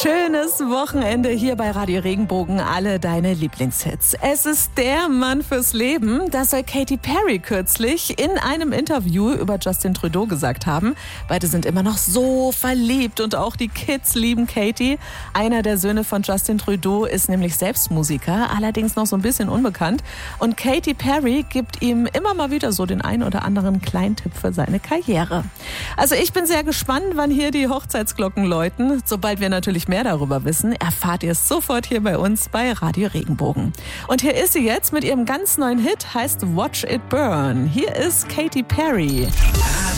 Schönes Wochenende hier bei Radio Regenbogen, alle deine Lieblingshits. Es ist der Mann fürs Leben, das soll Katy Perry kürzlich in einem Interview über Justin Trudeau gesagt haben. Beide sind immer noch so verliebt und auch die Kids lieben Katy. Einer der Söhne von Justin Trudeau ist nämlich selbst Musiker, allerdings noch so ein bisschen unbekannt. Und Katy Perry gibt ihm immer mal wieder so den einen oder anderen kleinen Tipp für seine Karriere. Also ich bin sehr gespannt, wann hier die Hochzeitsglocken läuten. Sobald wir natürlich mehr darüber wissen, erfahrt ihr es sofort hier bei uns bei Radio Regenbogen. Und hier ist sie jetzt mit ihrem ganz neuen Hit, heißt Watch It Burn. Hier ist Katy Perry.